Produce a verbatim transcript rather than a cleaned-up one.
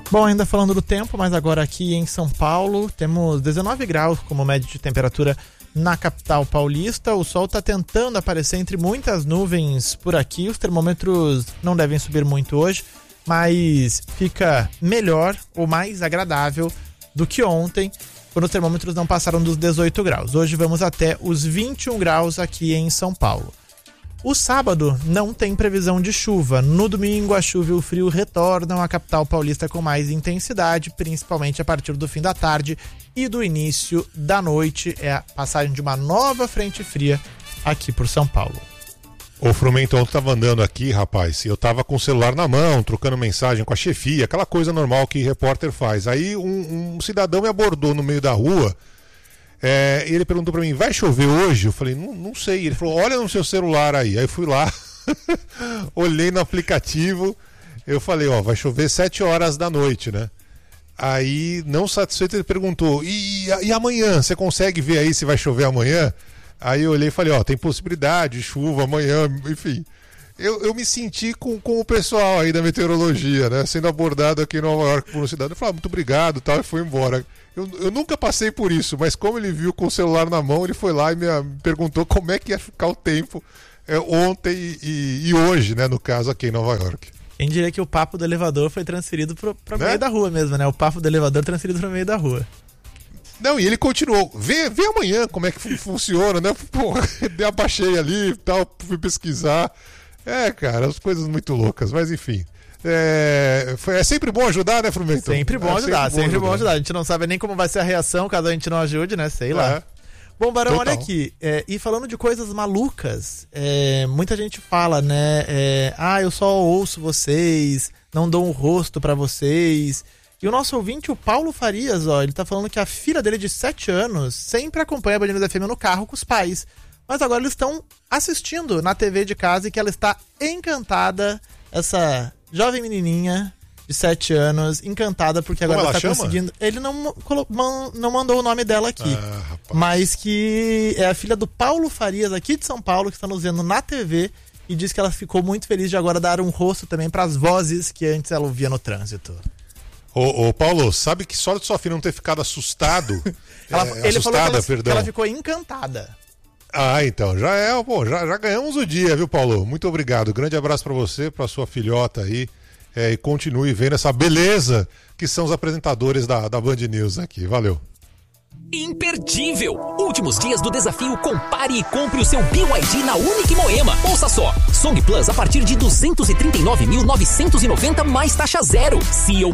Bom, ainda falando do tempo, mas agora aqui em São Paulo temos dezenove graus como média de temperatura na capital paulista. O sol está tentando aparecer entre muitas nuvens por aqui. Os termômetros não devem subir muito hoje, mas fica melhor ou mais agradável do que ontem, quando os termômetros não passaram dos dezoito graus. Hoje vamos até os vinte e um graus aqui em São Paulo. O sábado não tem previsão de chuva. No domingo, a chuva e o frio retornam à capital paulista com mais intensidade, principalmente a partir do fim da tarde e do início da noite. É a passagem de uma nova frente fria aqui por São Paulo. O Frumento, ontem tava andando aqui, rapaz, e eu tava com o celular na mão, trocando mensagem com a chefia, aquela coisa normal que repórter faz. Aí um, um cidadão me abordou no meio da rua. É, ele perguntou pra mim, vai chover hoje? Eu falei, não, não sei. Ele falou, olha no seu celular aí. Aí eu fui lá, olhei no aplicativo, eu falei, ó, vai chover sete horas da noite, né? Aí, não satisfeito, ele perguntou, e, e amanhã? Você consegue ver aí se vai chover amanhã? Aí eu olhei e falei, ó, tem possibilidade de chuva amanhã, enfim. Eu, eu me senti com, com o pessoal aí da meteorologia, né? Sendo abordado aqui em Nova York por um cidadão. Eu falei, ah, muito obrigado, tal, e foi embora. Eu, eu nunca passei por isso, mas como ele viu com o celular na mão, ele foi lá e me, me perguntou como é que ia ficar o tempo é, ontem e, e, e hoje, né? No caso aqui em Nova York. Quem diria que o papo do elevador foi transferido para o né? meio da rua mesmo, né? O papo do elevador transferido para o meio da rua. Não, e ele continuou, vê, vê amanhã como é que funciona, né? Pô, eu abaixei ali e tal, fui pesquisar. É, cara, as coisas muito loucas, mas enfim. É, foi, é sempre bom ajudar, né, Frumento? Sempre bom é ajudar, sempre, sempre bom bom ajudar. ajudar. A gente não sabe nem como vai ser a reação caso a gente não ajude, né? Sei lá. É. Bom, Barão, Total. olha aqui. É, e falando de coisas malucas, é, muita gente fala, né? É, ah, eu só ouço vocês, não dou um rosto pra vocês. E o nosso ouvinte, o Paulo Farias, ó, ele tá falando que a filha dele de sete anos sempre acompanha a Band News F M no carro com os pais. Mas agora eles estão assistindo na T V de casa e que ela está encantada, essa jovem menininha de sete anos, encantada porque agora Como ela está ela chama? conseguindo... Ele não, colo... não mandou o nome dela aqui, Ah, rapaz. mas que é a filha do Paulo Farias, aqui de São Paulo, que está nos vendo na T V e diz que ela ficou muito feliz de agora dar um rosto também para as vozes que antes ela ouvia no trânsito. Ô, ô Paulo, sabe que só de sua filha não ter ficado assustado, ela, é, ele assustada, falou que ela, perdão. que ela ficou encantada. Ah, então, já é, pô, já, já ganhamos o dia, viu, Paulo? Muito obrigado. Grande abraço pra você, pra sua filhota aí. É, e continue vendo essa beleza que são os apresentadores da, da Band News aqui. Valeu. Imperdível! Últimos dias do desafio Compare e compre o seu B Y D na Unique Moema. Ouça só, Song Plus a partir de duzentos e trinta e nove mil novecentos e noventa mais taxa zero. C E O